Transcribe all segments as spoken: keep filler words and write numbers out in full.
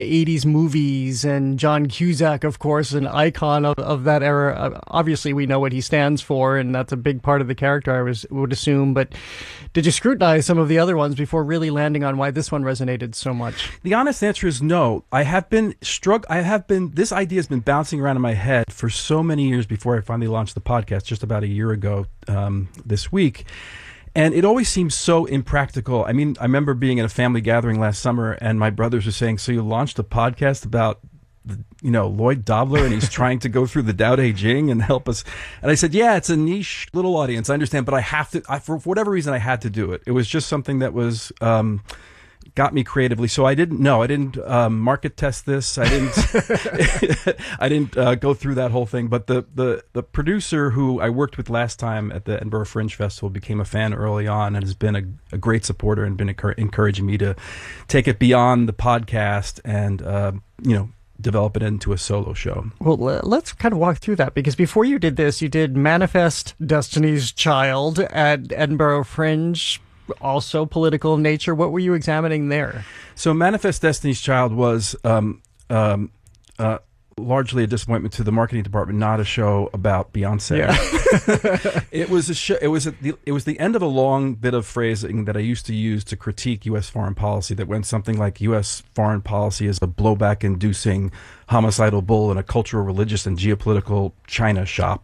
eighties movies, and John Cusack, of course, an icon of, of that era. Uh, obviously, we know what he stands for, and that's a big part of the character, I was, would assume. But did you scrutinize some of the other ones before really landing on why this one resonated so much? The honest answer is no. I have been strugg- I have been. This idea has been bouncing around in my head for so many years before I finally launched the podcast, just about a year ago um, this week. And it always seems so impractical. I mean, I remember being at a family gathering last summer, and my brothers were saying, so you launched a podcast about, you know, Lloyd Dobler, and he's trying to go through the Tao Te Ching and help us. And I said, yeah, it's a niche little audience. I understand, but I have to, I, for whatever reason, I had to do it. It was just something that was... Um, got me creatively. So I didn't know. I didn't um, market test this. I didn't. I didn't uh, go through that whole thing. But the, the the producer who I worked with last time at the Edinburgh Fringe Festival became a fan early on and has been a, a great supporter and been encour- encouraging me to take it beyond the podcast and uh, you know, develop it into a solo show. Well, let's kind of walk through that, because before you did this, you did Manifest Destiny's Child at Edinburgh Fringe. Also political in nature. What were you examining there? So Manifest Destiny's Child was um, um, uh, largely a disappointment to the marketing department, not a show about Beyonce. Yeah. It was a show, it was a, it was the end of a long bit of phrasing that I used to use to critique U S foreign policy that went something like U S foreign policy is a blowback-inducing homicidal bull in a cultural, religious, and geopolitical China shop.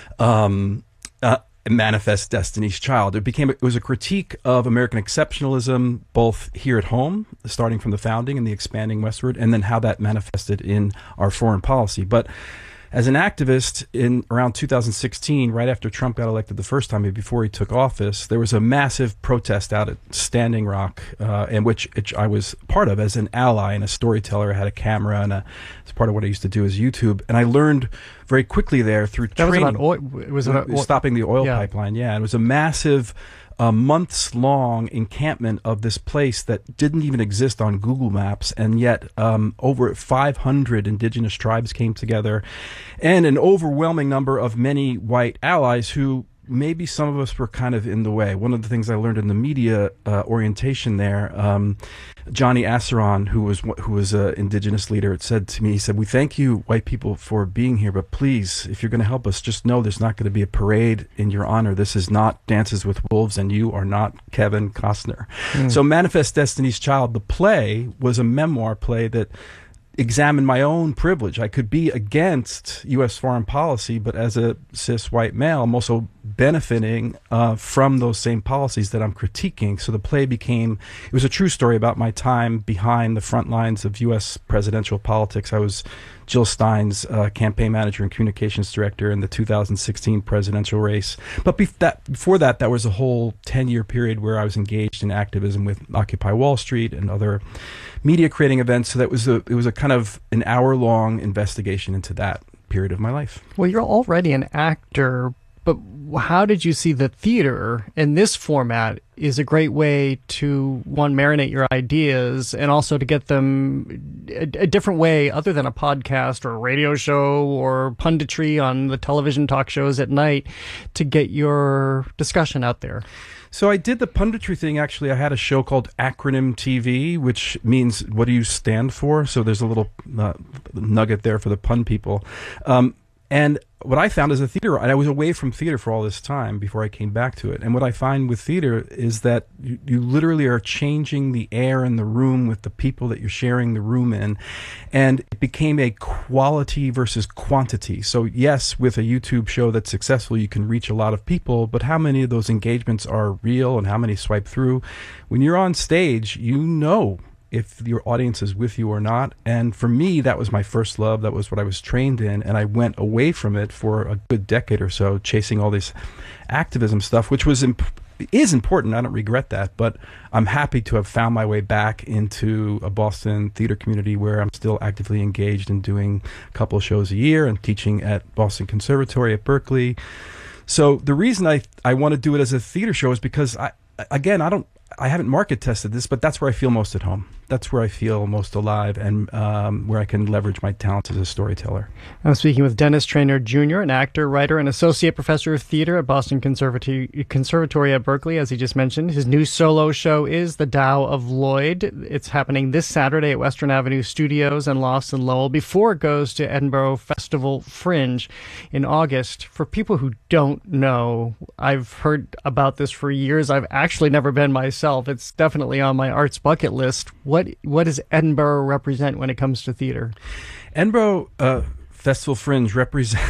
Um, uh, Manifest Destiny's Child. It became it was a critique of American exceptionalism, both here at home, starting from the founding and the expanding westward, and then how that manifested in our foreign policy. But as an activist in around two thousand sixteen, right after Trump got elected the first time, before he took office, there was a massive protest out at Standing Rock, uh, in which, which I was part of as an ally and a storyteller. I had a camera, and a, as part of what I used to do is YouTube. And I learned very quickly there through that training. Was about oil, it was about oil. Stopping the oil yeah. pipeline, yeah. It was a massive a months-long encampment of this place that didn't even exist on Google Maps, and yet um, over five hundred indigenous tribes came together, and an overwhelming number of many white allies who maybe some of us were kind of in the way. One of the things I learned in the media uh, orientation there, um, Johnny Asseron, who was who was an indigenous leader, said to me, he said, "We thank you, white people, for being here, but please, if you're going to help us, just know there's not going to be a parade in your honor. This is not Dances with Wolves, and you are not Kevin Costner." Mm. So Manifest Destiny's Child, the play, was a memoir play that examine my own privilege. I could be against U S foreign policy, but as a cis white male, I'm also benefiting uh, from those same policies that I'm critiquing. So the play became, it was a true story about my time behind the front lines of U S presidential politics. I was Jill Stein's uh, campaign manager and communications director in the two thousand sixteen presidential race. But be- that, before that, that was a whole ten-year period where I was engaged in activism with Occupy Wall Street and other media creating events. So that was a, it was a kind of an hour-long investigation into that period of my life. Well, you're already an actor, but how did you see the theater in this format is a great way to, one, marinate your ideas, and also to get them a, a different way other than a podcast or a radio show or punditry on the television talk shows at night, to get your discussion out there? So I did the punditry thing. Actually, I had a show called Acronym T V, which means what do you stand for? So there's a little uh, nugget there for the pun people. Um, and what I found as a theater, and I was away from theater for all this time before I came back to it. And what I find with theater is that you, you literally are changing the air in the room with the people that you're sharing the room in. And it became a quality versus quantity. So yes, with a YouTube show that's successful, you can reach a lot of people, but how many of those engagements are real and how many swipe through? When you're on stage, you know if your audience is with you or not. And for me, that was my first love. That was what I was trained in. And I went away from it for a good decade or so, chasing all this activism stuff, which was imp- is important. I don't regret that. But I'm happy to have found my way back into a Boston theater community where I'm still actively engaged in doing a couple of shows a year and teaching at Boston Conservatory at Berkeley. So the reason I, I want to do it as a theater show is because, I again, I don't I haven't market tested this, but that's where I feel most at home. that's where I feel most alive and um, where I can leverage my talents as a storyteller. I'm speaking with Dennis Traynor Junior, an actor, writer, and associate professor of theater at Boston Conservatory, Conservatory at Berkeley, as he just mentioned. His new solo show is The Tao of Lloyd. It's happening this Saturday at Western Avenue Studios and Lofts in Lowell before it goes to Edinburgh Festival Fringe in August. For people who don't know, I've heard about this for years. I've actually never been myself. It's definitely on my arts bucket list. What what does Edinburgh represent when it comes to theater? Edinburgh uh, Festival Fringe represent.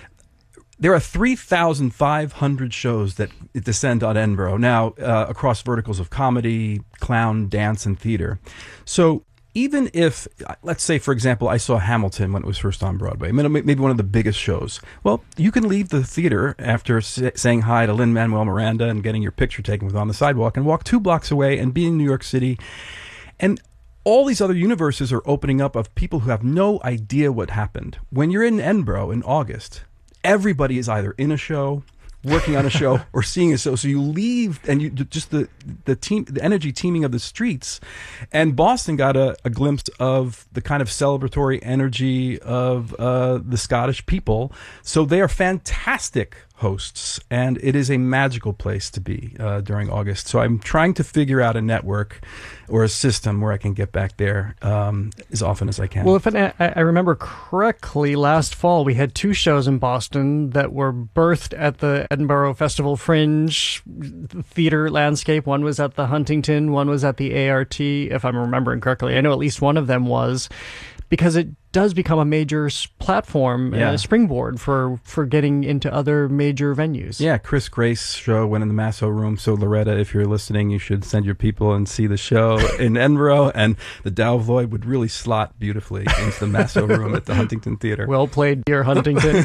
There are three thousand five hundred shows that descend on Edinburgh now uh, across verticals of comedy, clown, dance, and theater. So even if, let's say, for example, I saw Hamilton when it was first on Broadway, maybe one of the biggest shows. Well, you can leave the theater after saying hi to Lin-Manuel Miranda and getting your picture taken with on the sidewalk and walk two blocks away and be in New York City. And all these other universes are opening up of people who have no idea what happened. When you're in Edinburgh in August, everybody is either in a show, working on a show, or seeing a show. So you leave, and you just the the team, the energy teeming of the streets. And Boston got a, a glimpse of the kind of celebratory energy of uh, the Scottish people. So they are fantastic hosts, and it is a magical place to be uh, during August. So I'm trying to figure out a network or a system where I can get back there um, as often as I can. Well, if I, I remember correctly, last fall we had two shows in Boston that were birthed at the Edinburgh Festival Fringe theater landscape. One was at the Huntington, one was at the A R T, if I'm remembering correctly. I know at least one of them was, because it does become a major platform, yeah. a springboard for, for getting into other major venues. Yeah, Chris Grace show went in the Masso Room. So Loretta, if you're listening, you should send your people and see the show in Edinburgh. And the Tao of Lloyd would really slot beautifully into the Masso Room at the Huntington Theater. Well played, dear Huntington.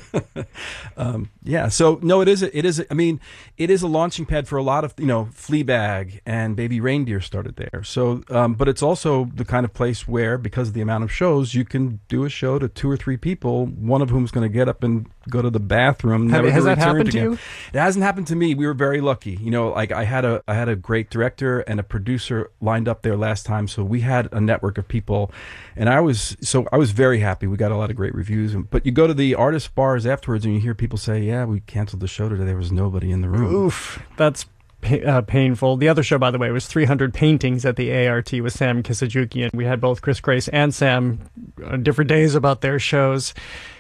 um, yeah, so no, it is. A, it is. A, I mean, it is a launching pad for a lot of, you know, Fleabag and Baby Reindeer started there. So, um, but it's also the kind of place where, because of the amount of shows, you can do a show to two or three people, one of whom's going to get up and go to the bathroom. Have, never has to that happened again. to you? It hasn't happened to me. We were very lucky. You know, like I had a I had a great director and a producer lined up there last time, so we had a network of people, and I was so I was very happy. We got a lot of great reviews. But you go to the artist bars afterwards, and you hear people say, "Yeah, we canceled the show today. There was nobody in the room." Oof, that's Uh, painful. The other show, by the way, was three hundred Paintings at the A R T with Sam Kisajukian. We had both Chris Grace and Sam on different days about their shows.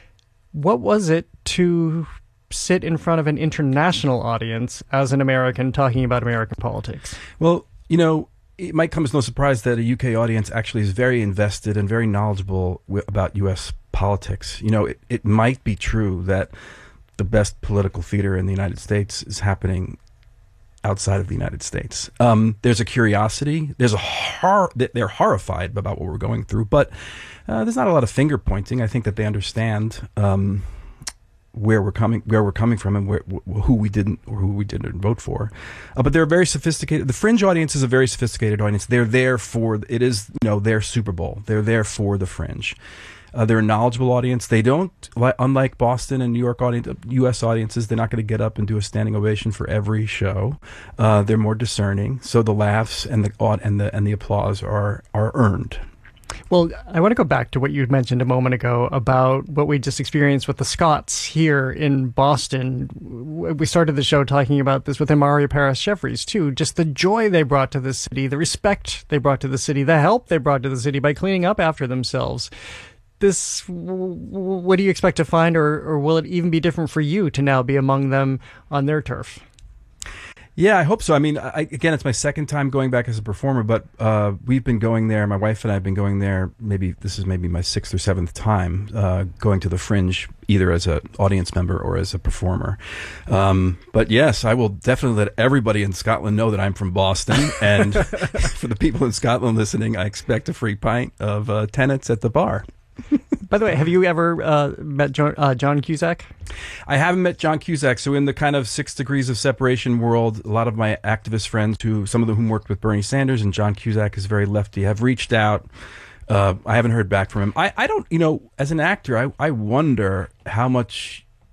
What was it to sit in front of an international audience as an American talking about American politics? Well, you know, it might come as no surprise that a U K audience actually is very invested and very knowledgeable w- about U S politics. You know, it, it might be true that the best political theater in the United States is happening outside of the United States. Um, there's a curiosity. There's a hor- they're horrified about what we're going through, but uh, there's not a lot of finger pointing. I think that they understand um, where we're coming, where we're coming from, and where, wh- who we didn't or who we didn't vote for. Uh, but they're very sophisticated. The Fringe audience is a very sophisticated audience. They're there for it is you know their Super Bowl. They're there for the Fringe. Uh, they're a knowledgeable audience. They don't, like, unlike Boston and New York audience, U S audiences, they're not going to get up and do a standing ovation for every show. Uh, they're more discerning, so the laughs and the and the and the applause are are earned. Well, I want to go back to what you mentioned a moment ago about what we just experienced with the Scots here in Boston. We started the show talking about this with Imari Paris Jeffries, too. Just the joy they brought to the city, the respect they brought to the city, the help they brought to the city by cleaning up after themselves. This, what do you expect to find, or, or will it even be different for you to now be among them on their turf? Yeah, I hope so. I mean, I, again, it's my second time going back as a performer, but uh, we've been going there. My wife and I have been going there. Maybe this is maybe my sixth or seventh time uh, going to the Fringe, either as an audience member or as a performer. Um, but yes, I will definitely let everybody in Scotland know that I'm from Boston. And for the people in Scotland listening, I expect a free pint of uh, Tennent's at the bar. By the way, have you ever uh, met John, uh, John Cusack? I haven't met John Cusack. So in the kind of six degrees of separation world, a lot of my activist friends, who some of them whom worked with Bernie Sanders, and John Cusack is very lefty, have reached out. Uh, I haven't heard back from him. I, I don't, you know, as an actor, I, I wonder how much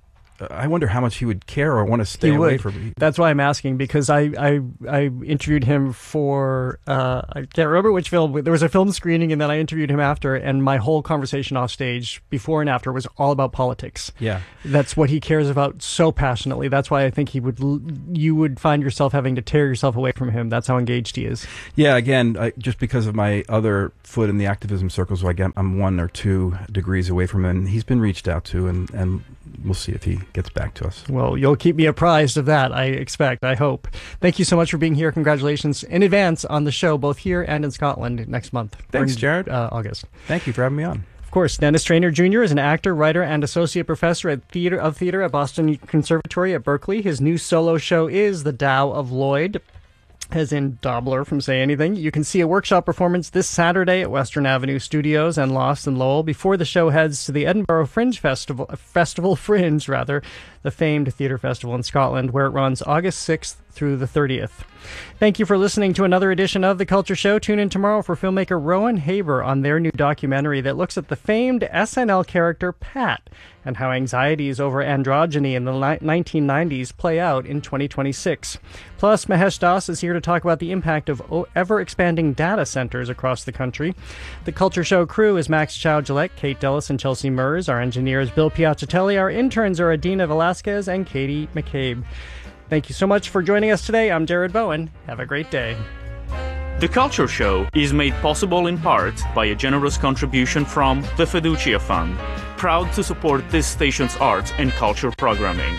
I wonder how much he would care or want to stay He away would. from. That's why I'm asking, because I I, I interviewed him for uh, I can't remember which film. But there was a film screening, and then I interviewed him after, and my whole conversation off stage, before and after, was all about politics. Yeah, that's what he cares about so passionately. That's why I think he would you would find yourself having to tear yourself away from him. That's how engaged he is. Yeah, again, I, just because of my other foot in the activism circles, so I get, I'm one or two degrees away from him. And he's been reached out to, and, and we'll see if he gets back to us. Well, you'll keep me apprised of that, I expect, I hope. Thank you so much for being here. Congratulations in advance on the show, both here and in Scotland next month. Thanks, in, Jared. Uh, August. Thank you for having me on. Of course, Dennis Traynor Junior is an actor, writer, and associate professor at theater of theater at Boston Conservatory at Berkeley. His new solo show is The Tao of Lloyd, as in Dobler from Say Anything. You can see a workshop performance this Saturday at Western Avenue Studios and Lost in Lowell before the show heads to the Edinburgh Fringe Festival, Festival Fringe, rather, the famed theatre festival in Scotland, where it runs August sixth through the thirtieth. Thank you for listening to another edition of The Culture Show. Tune in tomorrow for filmmaker Rowan Haber on their new documentary that looks at the famed S N L character Pat and how anxieties over androgyny in the nineteen nineties play out in twenty twenty-six. Plus, Mahesh Das is here to talk about the impact of ever-expanding data centers across the country. The Culture Show crew is Max Chow-Gillette, Kate Dellis, and Chelsea Mers. Our engineer is Bill Piaccitelli. Our interns are Adina Velasquez and Katie McCabe. Thank you so much for joining us today. I'm Jared Bowen. Have a great day. The Culture Show is made possible in part by a generous contribution from the Fiducia Fund, proud to support this station's arts and culture programming.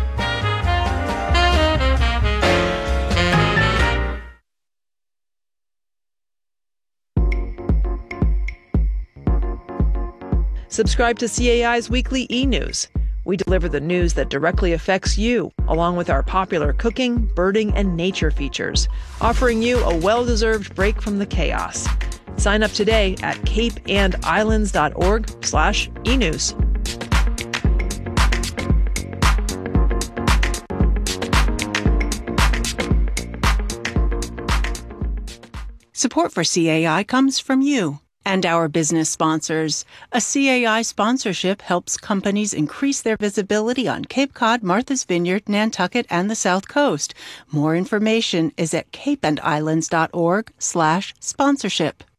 Subscribe to C A I's weekly e-news. We deliver the news that directly affects you, along with our popular cooking, birding, and nature features, offering you a well-deserved break from the chaos. Sign up today at capeandislands.org slash e-news. Support for C A I comes from you and our business sponsors. A C A I sponsorship helps companies increase their visibility on Cape Cod, Martha's Vineyard, Nantucket, and the South Coast. More information is at capeandislands.org slash sponsorship.